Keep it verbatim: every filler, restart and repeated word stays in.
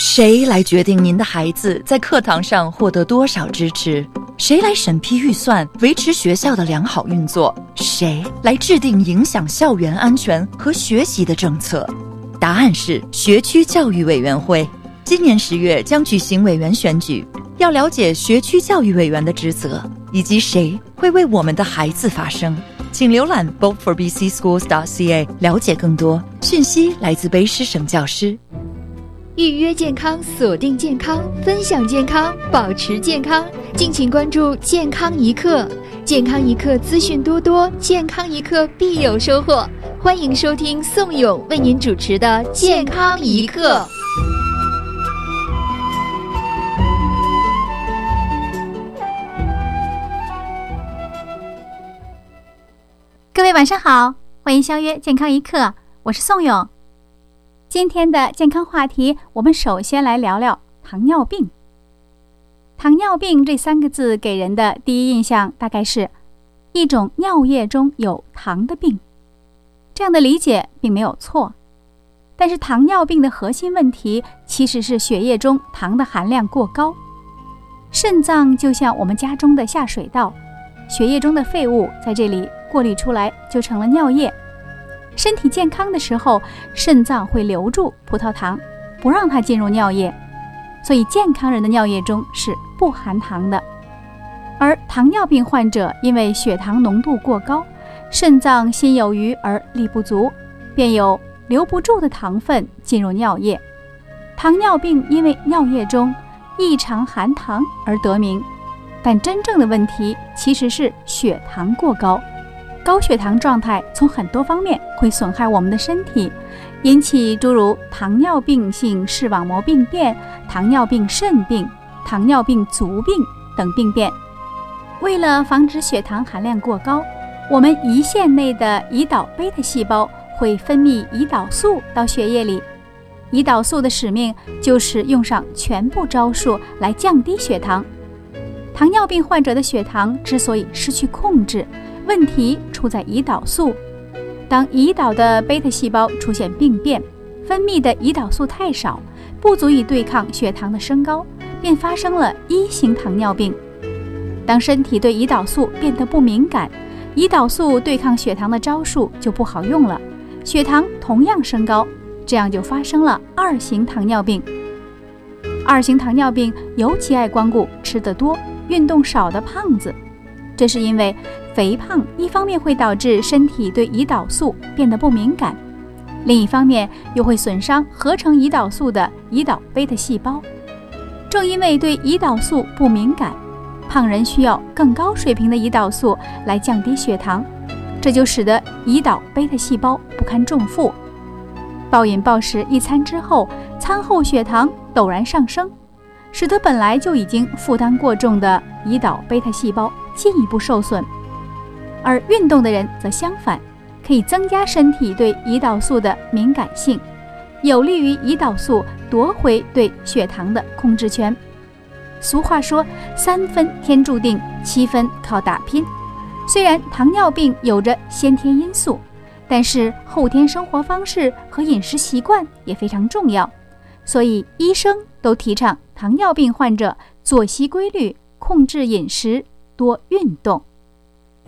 谁来决定您的孩子在课堂上获得多少支持？谁来审批预算，维持学校的良好运作？谁来制定影响校园安全和学习的政策？答案是学区教育委员会。今年十月将举行委员选举，要了解学区教育委员的职责，以及谁会为我们的孩子发声。请浏览 vote for b c schools dot c a 了解更多讯息。来自卑诗省教师。 预约健康，锁定健康，分享健康，保持健康。敬请关注健康一刻，健康一刻资讯多多，健康一刻必有收获。欢迎收听宋勇为您主持的健康一刻。 各位晚上好，欢迎相约健康一刻，我是宋勇。今天的健康话题，我们首先来聊聊糖尿病。糖尿病这三个字给人的第一印象大概是一种尿液中有糖的病，这样的理解并没有错。但是糖尿病的核心问题其实是血液中糖的含量过高。肾脏就像我们家中的下水道，血液中的废物在这里过滤出来就成了尿液。身体健康的时候，肾脏会留住葡萄糖，不让它进入尿液，所以健康人的尿液中是不含糖的。而糖尿病患者因为血糖浓度过高，肾脏心有余而力不足，便有留不住的糖分进入尿液。糖尿病因为尿液中异常含糖而得名，但真正的问题其实是血糖过高。高血糖状态从很多方面会损害我们的身体，引起诸如糖尿病性视网膜病变、糖尿病肾病、糖尿病足病等病变。为了防止血糖含量过高，我们胰腺内的胰岛贝塔细胞会分泌胰岛素到血液里。胰岛素的使命就是用上全部招数来降低血糖。糖尿病患者的血糖之所以失去控制，问题出在胰岛素。当胰岛的贝塔细胞出现病变，分泌的胰岛素太少，不足以对抗血糖的升高，便发生了一型糖尿病。当身体对胰岛素变得不敏感，胰岛素对抗血糖的招数就不好用了，血糖同样升高，这样就发生了二型糖尿病。二型糖尿病尤其爱光顾吃得多、运动少的胖子，这是因为肥胖一方面会导致身体对胰岛素变得不敏感，另一方面又会损伤合成胰岛素的胰岛贝塔细胞。正因为对胰岛素不敏感，胖人需要更高水平的胰岛素来降低血糖，这就使得胰岛贝塔细胞不堪重负。暴饮暴食一餐之后，餐后血糖陡然上升，使得本来就已经负担过重的胰岛贝塔细胞进一步受损。而运动的人则相反，可以增加身体对胰岛素的敏感性，有利于胰岛素夺回对血糖的控制权。俗话说，三分天注定，七分靠打拼。虽然糖尿病有着先天因素，但是后天生活方式和饮食习惯也非常重要，所以医生都提倡糖尿病患者作息规律，控制饮食，多运动。